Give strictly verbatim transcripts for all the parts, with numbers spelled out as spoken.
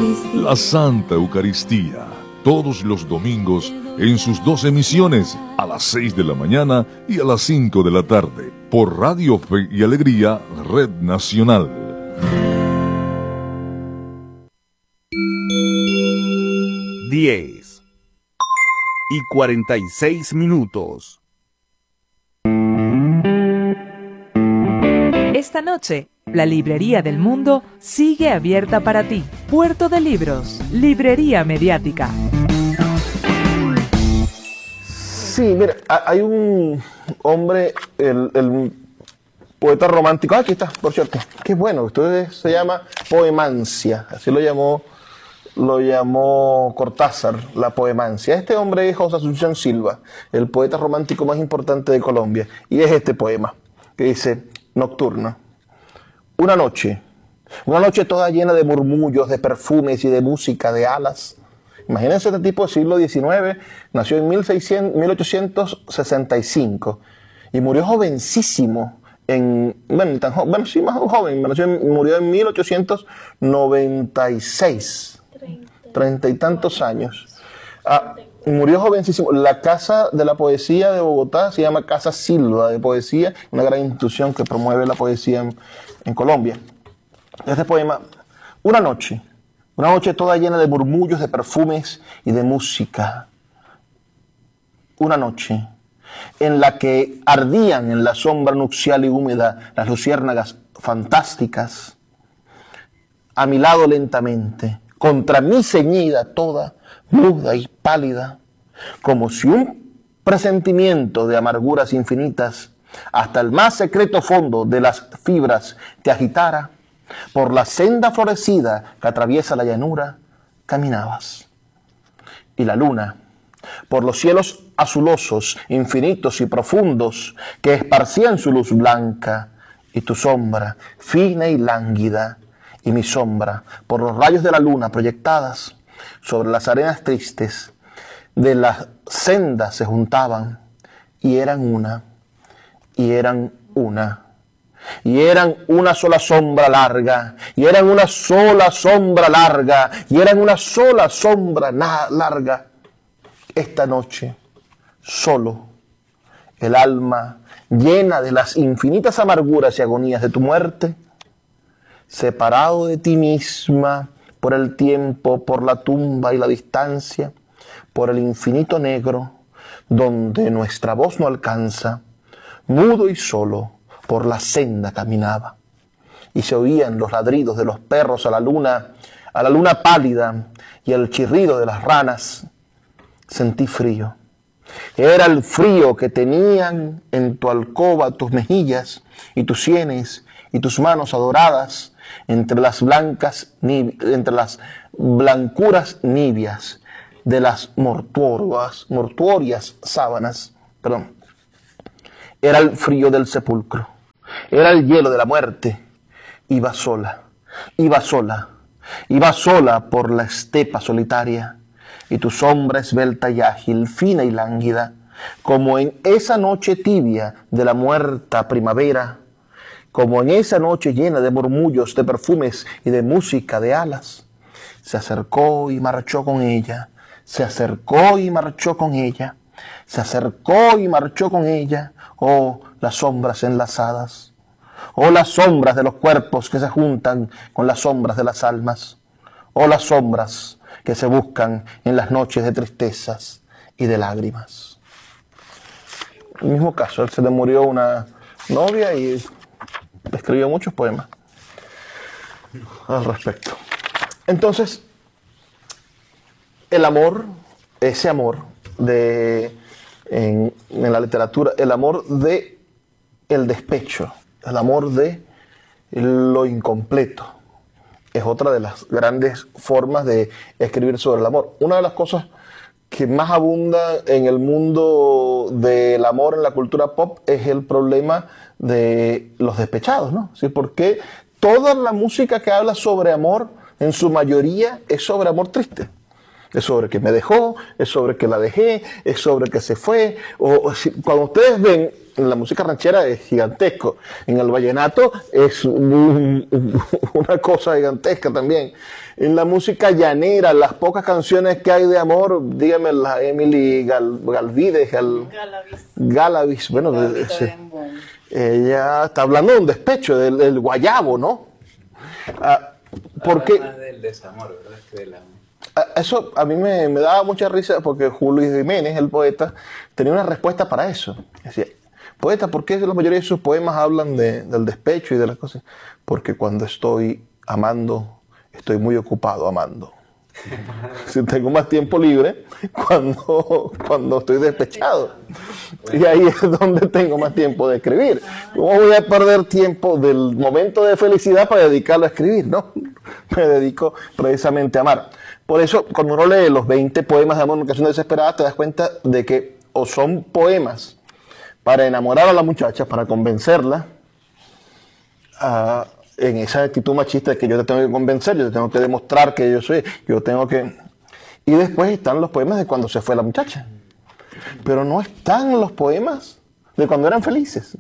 Eucaristía. La Santa Eucaristía, todos los domingos en sus dos emisiones, a las seis de la mañana y a las cinco de la tarde, por Radio Fe y Alegría, Red Nacional. diez y cuarenta y seis minutos. Esta noche, la Librería del Mundo sigue abierta para ti. Puerto de Libros, Librería Mediática. Sí, mira, hay un hombre, el, el poeta romántico, ah, aquí está, por cierto, qué bueno, esto se llama poemancia, así lo llamó, lo llamó Cortázar, la poemancia. Este hombre es José Asunción Silva, el poeta romántico más importante de Colombia, y es este poema, que dice, Nocturno. Una noche, una noche toda llena de murmullos, de perfumes y de música, de alas. Imagínense este tipo del siglo diecinueve, nació en mil ochocientos sesenta y cinco y murió jovencísimo, en, bueno, tan jo bueno, sí, más joven, nació en, murió en mil ochocientos noventa y seis, treinta y tantos años. Ah, murió jovencísimo. La Casa de la Poesía de Bogotá se llama Casa Silva de Poesía, una gran institución que promueve la poesía en, en Colombia. Este poema, una noche, una noche toda llena de murmullos, de perfumes y de música. Una noche en la que ardían en la sombra nupcial y húmeda las luciérnagas fantásticas, a mi lado lentamente, contra mí ceñida toda, muda y pálida, como si un presentimiento de amarguras infinitas hasta el más secreto fondo de las fibras te agitara, por la senda florecida que atraviesa la llanura, caminabas. Y la luna, por los cielos azulosos, infinitos y profundos, que esparcían su luz blanca, y tu sombra, fina y lánguida, y mi sombra, por los rayos de la luna proyectadas sobre las arenas tristes de las sendas se juntaban, y eran una, y eran una, y eran una sola sombra larga, y eran una sola sombra larga, y eran una sola sombra larga. Esta noche, solo, el alma llena de las infinitas amarguras y agonías de tu muerte, separado de ti misma por el tiempo, por la tumba y la distancia, por el infinito negro, donde nuestra voz no alcanza, mudo y solo, por la senda caminaba. Y se oían los ladridos de los perros a la luna, a la luna pálida, y el chirrido de las ranas. Sentí frío. Era el frío que tenían en tu alcoba tus mejillas y tus sienes y tus manos adoradas entre las blancas, entre las blancuras nibias de las mortuorias, mortuorias sábanas. Perdón. Era el frío del sepulcro. Era el hielo de la muerte. Iba sola, iba sola, iba sola por la estepa solitaria. Y tu sombra esbelta y ágil, fina y lánguida, como en esa noche tibia de la muerta primavera, como en esa noche llena de murmullos, de perfumes y de música de alas, se acercó y marchó con ella, se acercó y marchó con ella, se acercó y marchó con ella, oh, las sombras enlazadas, oh, las sombras de los cuerpos que se juntan con las sombras de las almas, oh, las sombras que se buscan en las noches de tristezas y de lágrimas. En el mismo caso, él se le murió una novia y escribió muchos poemas al respecto. Entonces, el amor, ese amor de, en, en la literatura, el amor de el despecho, el amor de lo incompleto, es otra de las grandes formas de escribir sobre el amor. Una de las cosas que más abunda en el mundo del amor, en la cultura pop, es el problema de los despechados, ¿no? ¿Sí? Porque toda la música que habla sobre amor, en su mayoría, es sobre amor triste. Es sobre que me dejó, es sobre que la dejé, es sobre que se fue. O, o si, cuando ustedes ven en la música ranchera es gigantesco. En el vallenato es un, un, una cosa gigantesca también. En la música llanera, las pocas canciones que hay de amor, dígame, la Emily Gal, Galvides, Gal, Galavis. Galavis, bueno, de, de, Galavis, de, ella está hablando de un despecho, del, del guayabo, ¿no? Ah, porque más del desamor, ¿verdad? Que del amor. Eso a mí me, me daba mucha risa porque Julio Jiménez, el poeta, tenía una respuesta para eso. Decía, poeta, ¿por qué la mayoría de sus poemas hablan de, del despecho y de las cosas? Porque cuando estoy amando, estoy muy ocupado amando. Si tengo más tiempo libre cuando, cuando estoy despechado. Y ahí es donde tengo más tiempo de escribir. ¿Cómo voy a perder tiempo del momento de felicidad para dedicarlo a escribir? No, me dedico precisamente a amar. Por eso, cuando uno lee los veinte poemas de amor en canción desesperada, te das cuenta de que o son poemas para enamorar a la muchacha, para convencerla, uh, en esa actitud machista de que yo te tengo que convencer, yo te tengo que demostrar que yo soy, yo tengo que... Y después están los poemas de cuando se fue la muchacha. Pero no están los poemas de cuando eran felices.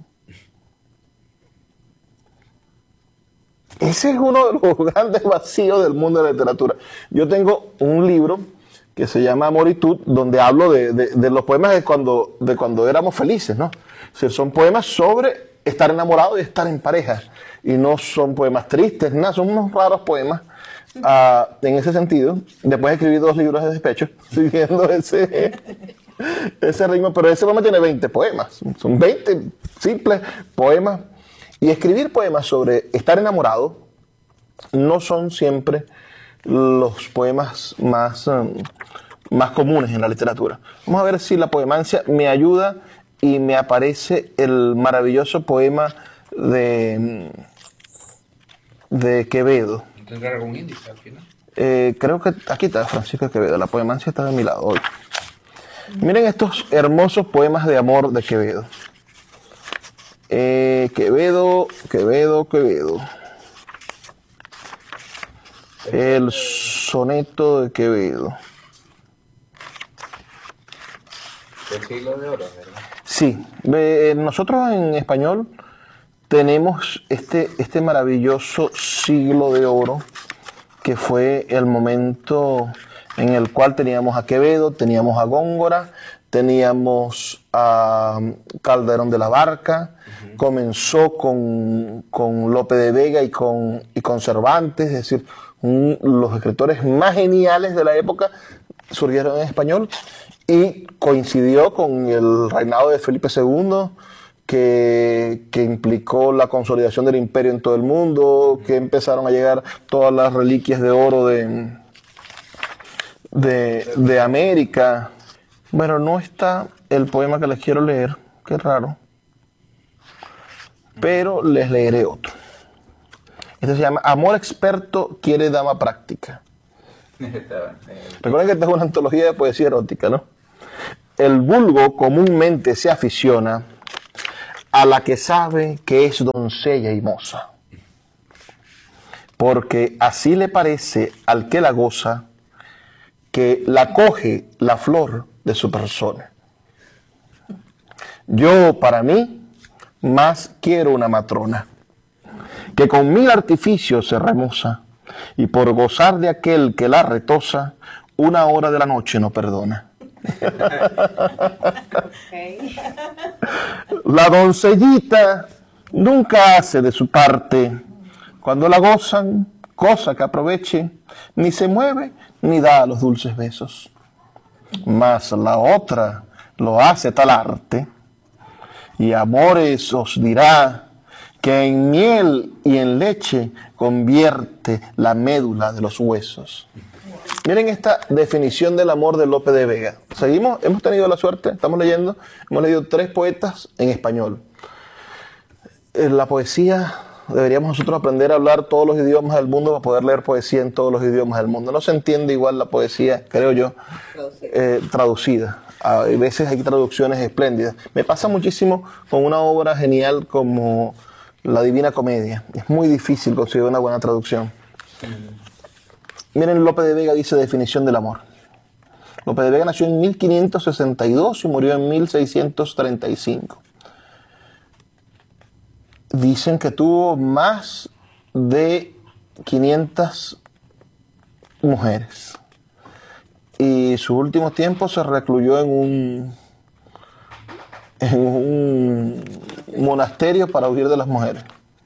Ese es uno de los grandes vacíos del mundo de la literatura. Yo tengo un libro que se llama Amoritud, donde hablo de, de, de los poemas de cuando, de cuando éramos felices, ¿no? O sea, son poemas sobre estar enamorado y estar en pareja. Y no son poemas tristes, nada, son unos raros poemas uh, en ese sentido. Después escribí dos libros de despecho, siguiendo ese, ese ritmo, pero ese poema tiene veinte poemas. Son veinte simples poemas. Y escribir poemas sobre estar enamorado no son siempre los poemas más, um, más comunes en la literatura. Vamos a ver si la poemancia me ayuda y me aparece el maravilloso poema de, de Quevedo. ¿Tendrá algún índice al final? Eh, creo que aquí está Francisco Quevedo, la poemancia está de mi lado hoy. Miren estos hermosos poemas de amor de Quevedo. Eh, Quevedo, Quevedo, Quevedo. El soneto de Quevedo. El siglo de oro, ¿verdad? Sí, eh, nosotros en español tenemos este, este maravilloso siglo de oro que fue el momento en el cual teníamos a Quevedo, teníamos a Góngora, teníamos a Calderón de la Barca, uh-huh. Comenzó con, con Lope de Vega y con, y con Cervantes, es decir, un, los escritores más geniales de la época surgieron en español y coincidió con el reinado de Felipe segundo, que, que implicó la consolidación del imperio en todo el mundo, que empezaron a llegar todas las reliquias de oro de, de, de América. Bueno, no está el poema que les quiero leer, qué raro, pero les leeré otro. Este se llama Amor experto quiere dama práctica. Recuerden que esta es una antología de poesía erótica, ¿no? El vulgo comúnmente se aficiona a la que sabe que es doncella y moza, porque así le parece al que la goza que la coge la flor de su persona. Yo, para mí, más quiero una matrona, que con mil artificios se remoza, y por gozar de aquel que la retosa, una hora de la noche no perdona. La doncellita nunca hace de su parte, cuando la gozan, cosa que aproveche, ni se mueve ni da los dulces besos. Mas la otra lo hace tal arte, y amores os dirá que en miel y en leche convierte la médula de los huesos. Miren esta definición del amor de Lope de Vega. Seguimos, hemos tenido la suerte, estamos leyendo, hemos leído tres poetas en español. En la poesía, deberíamos nosotros aprender a hablar todos los idiomas del mundo para poder leer poesía en todos los idiomas del mundo. No se entiende igual la poesía, creo yo, eh, traducida. A veces hay traducciones espléndidas. Me pasa muchísimo con una obra genial como La Divina Comedia. Es muy difícil conseguir una buena traducción. Miren, Lope de Vega dice definición del amor. Lope de Vega nació en mil quinientos sesenta y dos y murió en mil seiscientos treinta y cinco. dicen que tuvo más de quinientas mujeres. Y sus últimos tiempos se recluyó en un, en un monasterio para huir de las mujeres.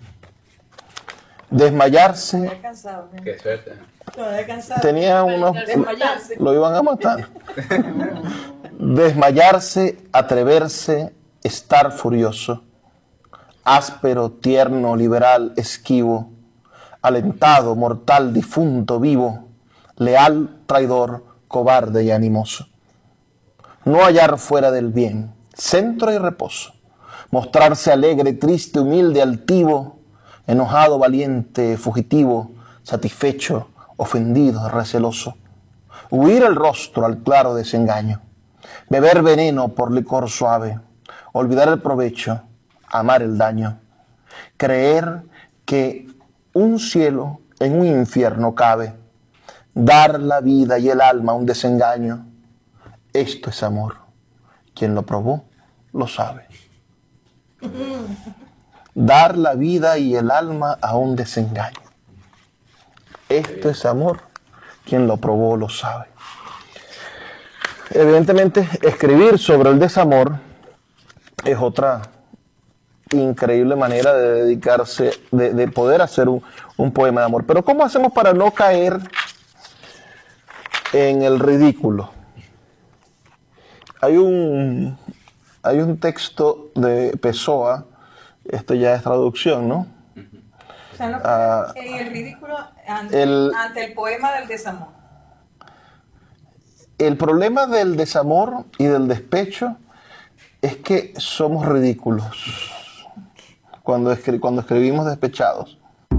Desmayarse. Qué suerte. Tenía unos. Lo iban a matar. Desmayarse, atreverse, estar furioso. Áspero, tierno, liberal, esquivo. Alentado, mortal, difunto, vivo. Leal, traidor, cobarde y animoso. No hallar fuera del bien, centro y reposo. Mostrarse alegre, triste, humilde, altivo. Enojado, valiente, fugitivo, satisfecho, ofendido, receloso. Huir el rostro al claro desengaño. Beber veneno por licor suave. Olvidar el provecho, amar el daño. Creer que un cielo en un infierno cabe. Dar la vida y el alma a un desengaño. Esto es amor. Quien lo probó, lo sabe. Dar la vida y el alma a un desengaño. Esto es amor. Quien lo probó lo sabe. Evidentemente, escribir sobre el desamor es otra increíble manera de dedicarse, de, de poder hacer un, un poema de amor. Pero ¿cómo hacemos para no caer en el ridículo? Hay un, hay un texto de Pessoa. Esto ya es traducción, ¿no? O sea, no, Ah, en el ridículo ante el- ante el poema del desamor. El problema del desamor y del despecho es que somos ridículos cuando, escri- cuando escribimos despechados.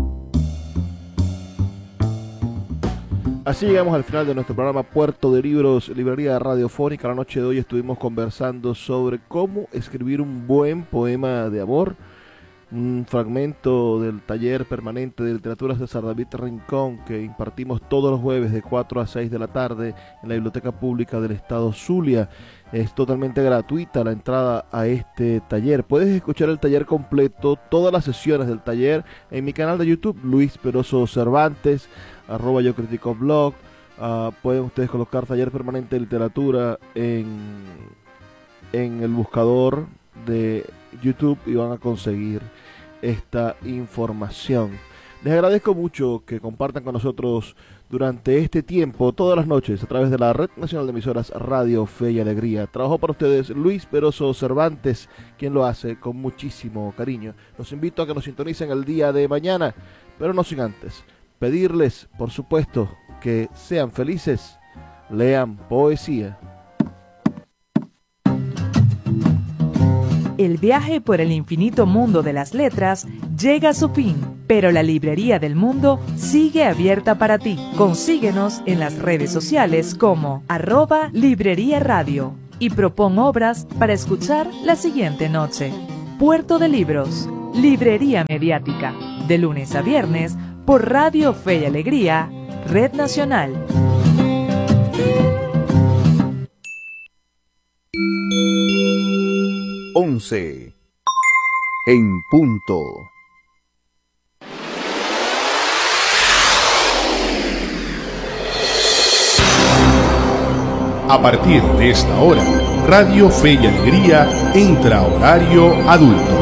Así llegamos al final de nuestro programa Puerto de Libros, librería radiofónica. La noche de hoy estuvimos conversando sobre cómo escribir un buen poema de amor. Un fragmento del taller permanente de literatura César David Rincón que impartimos todos los jueves de cuatro a seis de la tarde en la Biblioteca Pública del Estado Zulia. Es totalmente gratuita la entrada a este taller. Puedes escuchar el taller completo, todas las sesiones del taller en mi canal de YouTube, Luis Peroso Cervantes, arroba yo critico blog. Uh, pueden ustedes colocar taller permanente de literatura en, en el buscador de YouTube y van a conseguir esta información. Les agradezco mucho que compartan con nosotros durante este tiempo, todas las noches, a través de la Red Nacional de Emisoras Radio Fe y Alegría. Trabajó para ustedes Luis Peroso Cervantes, quien lo hace con muchísimo cariño. Los invito a que nos sintonicen el día de mañana, pero no sin antes pedirles, por supuesto, que sean felices, lean poesía. El viaje por el infinito mundo de las letras llega a su fin, pero la librería del mundo sigue abierta para ti. Consíguenos en las redes sociales como arroba librería radio y propon obras para escuchar la siguiente noche. Puerto de Libros, librería mediática, de lunes a viernes por Radio Fe y Alegría, Red Nacional. once en punto. A partir de esta hora, Radio Fe y Alegría entra a horario adulto.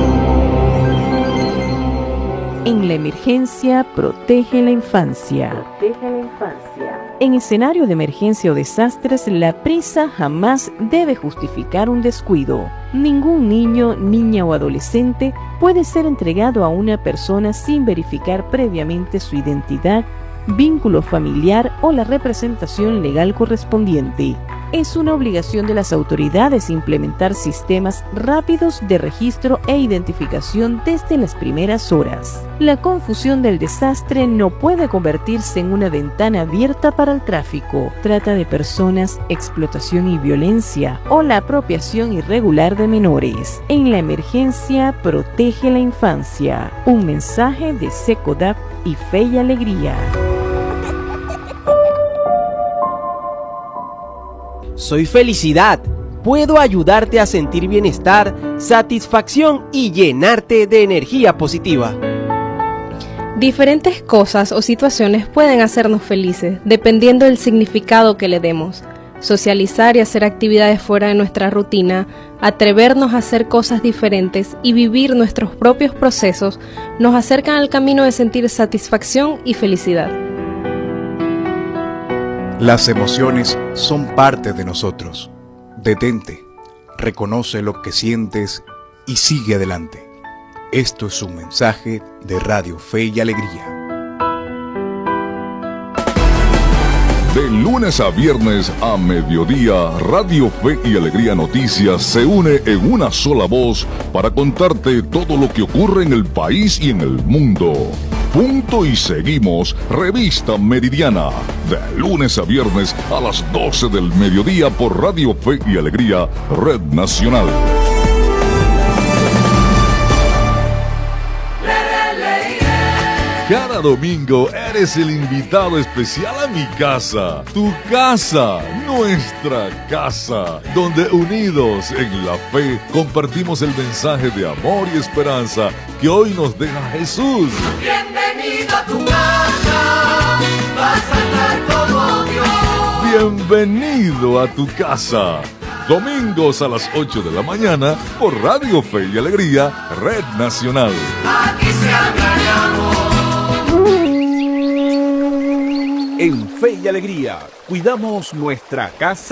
En la emergencia, protege la infancia. Protege la infancia. En escenario de emergencia o desastres, la prisa jamás debe justificar un descuido. Ningún niño, niña o adolescente puede ser entregado a una persona sin verificar previamente su identidad, vínculo familiar o la representación legal correspondiente. Es una obligación de las autoridades implementar sistemas rápidos de registro e identificación desde las primeras horas. La confusión del desastre no puede convertirse en una ventana abierta para el tráfico, trata de personas, explotación y violencia o la apropiación irregular de menores. En la emergencia, protege la infancia. Un mensaje de SECODAP y Fe y Alegría. Soy felicidad, puedo ayudarte a sentir bienestar, satisfacción y llenarte de energía positiva. Diferentes cosas o situaciones pueden hacernos felices, dependiendo del significado que le demos. Socializar y hacer actividades fuera de nuestra rutina, atrevernos a hacer cosas diferentes y vivir nuestros propios procesos nos acercan al camino de sentir satisfacción y felicidad. Las emociones son parte de nosotros. Detente, reconoce lo que sientes y sigue adelante. Esto es un mensaje de Radio Fe y Alegría. De lunes a viernes a mediodía, Radio Fe y Alegría Noticias se une en una sola voz para contarte todo lo que ocurre en el país y en el mundo. Punto y seguimos, Revista Meridiana, de lunes a viernes a las doce del mediodía por Radio Fe y Alegría, Red Nacional. Cada domingo eres el invitado especial a mi casa, tu casa, nuestra casa, donde unidos en la fe compartimos el mensaje de amor y esperanza que hoy nos deja Jesús. Bienvenido a tu casa, vas a estar como Dios. Bienvenido a tu casa. Domingos a las ocho de la mañana por Radio Fe y Alegría, Red Nacional. Aquí se habla de amor. En Fe y Alegría, cuidamos nuestra casa.